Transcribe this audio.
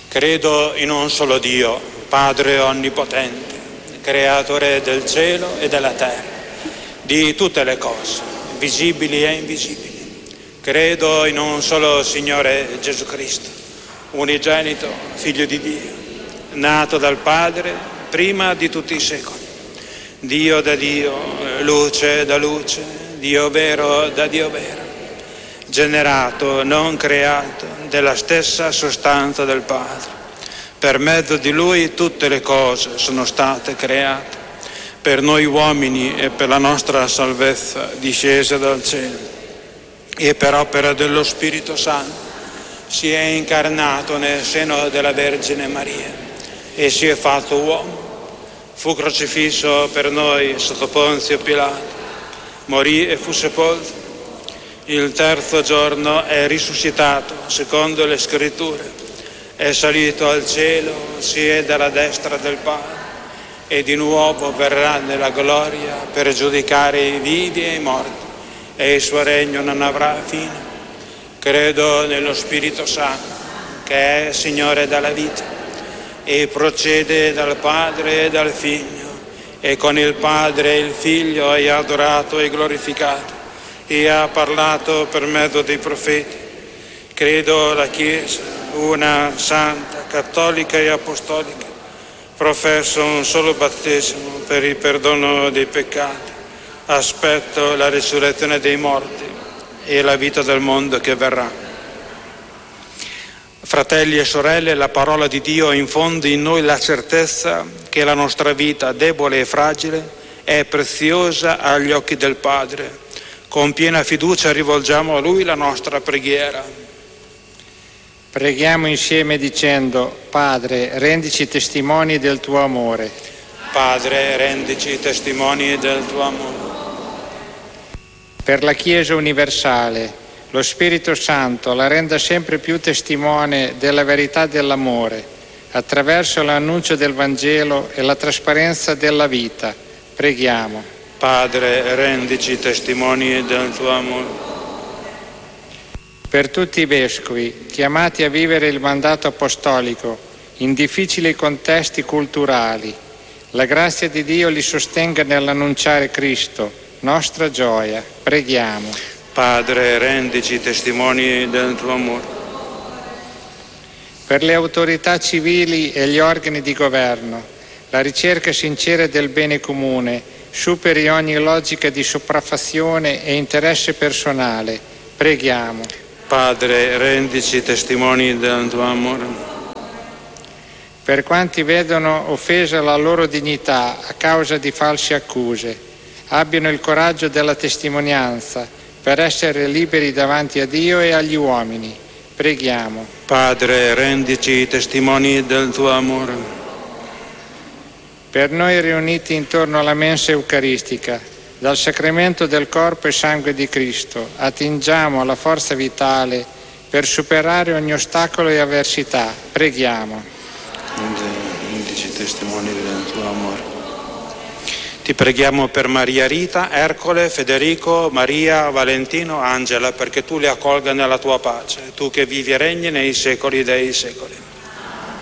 Credo in un solo Dio, Padre onnipotente, creatore del cielo e della terra, di tutte le cose, visibili e invisibili. Credo in un solo Signore Gesù Cristo, unigenito, Figlio di Dio, nato dal Padre prima di tutti i secoli. Dio da Dio, luce da luce, Dio vero da Dio vero, generato, non creato, della stessa sostanza del Padre. Per mezzo di Lui tutte le cose sono state create, per noi uomini e per la nostra salvezza discese dal cielo, e per opera dello Spirito Santo si è incarnato nel seno della Vergine Maria e si è fatto uomo. Fu crocifisso per noi sotto Ponzio Pilato, morì e fu sepolto. Il terzo giorno è risuscitato, secondo le Scritture, è salito al cielo, siede alla destra del Padre e di nuovo verrà nella gloria per giudicare i vivi e i morti, e il suo regno non avrà fine. Credo nello Spirito Santo, che è Signore della vita, e procede dal Padre e dal Figlio, e con il Padre e il Figlio è adorato e glorificato, e ha parlato per mezzo dei profeti. Credo la Chiesa, una santa, cattolica e apostolica, professo un solo battesimo per il perdono dei peccati, aspetto la risurrezione dei morti e la vita del mondo che verrà. Fratelli e sorelle, la parola di Dio infonde in noi la certezza che la nostra vita, debole e fragile, è preziosa agli occhi del Padre. Con piena fiducia rivolgiamo a Lui la nostra preghiera. Preghiamo insieme dicendo: Padre, rendici testimoni del tuo amore. Padre, rendici testimoni del tuo amore. Per la Chiesa universale, lo Spirito Santo la renda sempre più testimone della verità dell'amore, attraverso l'annuncio del Vangelo e la trasparenza della vita. Preghiamo. Padre, rendici testimoni del tuo amore. Per tutti i vescovi chiamati a vivere il mandato apostolico in difficili contesti culturali, la grazia di Dio li sostenga nell'annunciare Cristo, nostra gioia. Preghiamo. Padre, rendici testimoni del tuo amore. Per le autorità civili e gli organi di governo, la ricerca sincera del bene comune superi ogni logica di sopraffazione e interesse personale. Preghiamo. Padre, rendici testimoni del tuo amore. Per quanti vedono offesa la loro dignità a causa di false accuse, abbiano il coraggio della testimonianza per essere liberi davanti a Dio e agli uomini. Preghiamo. Padre, rendici testimoni del tuo amore. Per noi riuniti intorno alla mensa eucaristica, dal sacramento del corpo e sangue di Cristo, attingiamo alla forza vitale per superare ogni ostacolo e avversità. Preghiamo. Rendici testimoni del tuo amore. Ti preghiamo per Maria Rita, Ercole, Federico, Maria, Valentino, Angela, perché tu li accolga nella tua pace, tu che vivi e regni nei secoli dei secoli.